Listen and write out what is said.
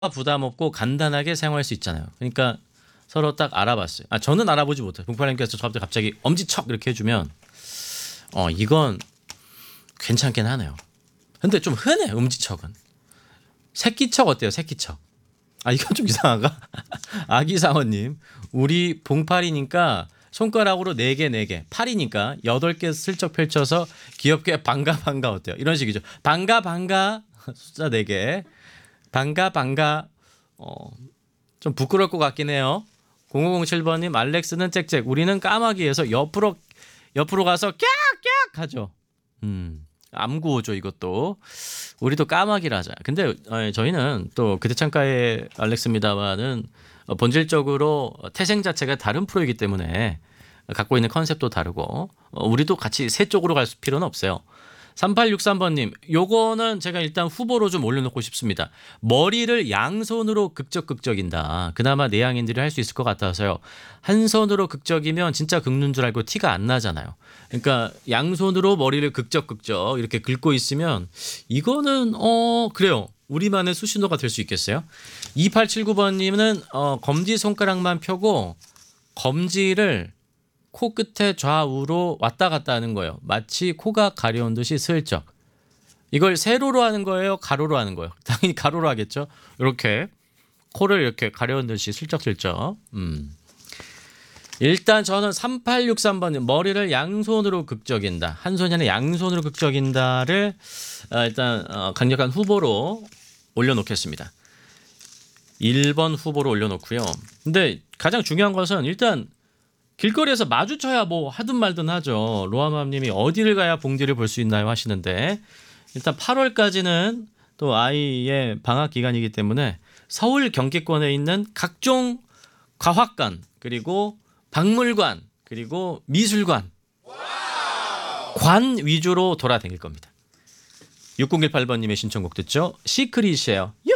부담 없고 간단하게 사용할 수 있잖아요. 그러니까 서로 딱 알아봤어요. 저는 알아보지 못해요. 봉팔님께서 저한테 갑자기 엄지척 이렇게 해주면 이건 괜찮긴 하네요. 근데 좀 흔해 엄지척은. 새끼척 어때요? 새끼척. 이건 좀 이상한가? 아기상어님, 우리 봉팔이니까 손가락으로 4개 4개, 8이니까 8개 슬쩍 펼쳐서 귀엽게 반가 반가 어때요? 이런 식이죠. 반가 반가 숫자 4개. 반가 반가. 좀 부끄러울 것 같긴 해요. 0507번님, 알렉스는 짹짹, 우리는 까마귀에서 옆으로 가서 깍깍 하죠. 암구호죠 이것도. 우리도 까마귀를 하자. 근데 저희는 또 그대 창가의 알렉스입니다만은 본질적으로 태생 자체가 다른 프로이기 때문에 갖고 있는 컨셉도 다르고 우리도 같이 새 쪽으로 갈 필요는 없어요. 3863번님, 요거는 제가 일단 후보로 좀 올려놓고 싶습니다. 머리를 양손으로 극적인다. 그나마 내향인들이 할 수 있을 것 같아서요. 한 손으로 극적이면 진짜 긁는 줄 알고 티가 안 나잖아요. 그러니까 양손으로 머리를 극적 이렇게 긁고 있으면 이거는 그래요. 우리만의 수신호가 될 수 있겠어요. 2879번님은 검지 손가락만 펴고 검지를 코끝에 좌우로 왔다 갔다 하는 거예요. 마치 코가 가려운 듯이 슬쩍. 이걸 세로로 하는 거예요? 가로로 하는 거예요? 당연히 가로로 하겠죠. 이렇게 코를 이렇게 가려운 듯이 슬쩍슬쩍. 일단 저는 3863번님, 머리를 양손으로 극적인다. 한 손이 아니라 양손으로 극적인다를 일단 강력한 후보로 올려놓겠습니다. 1번 후보로 올려놓고요. 근데 가장 중요한 것은 일단 길거리에서 마주쳐야 뭐 하든 말든 하죠. 로아맘님이 어디를 가야 봉디를 볼 수 있나요 하시는데, 일단 8월까지는 또 아이의 방학 기간이기 때문에 서울 경기권에 있는 각종 과학관, 그리고 박물관, 그리고 미술관, 관 위주로 돌아다닐 겁니다. 6018번님의 신청곡 듣죠. 시크릿이에요.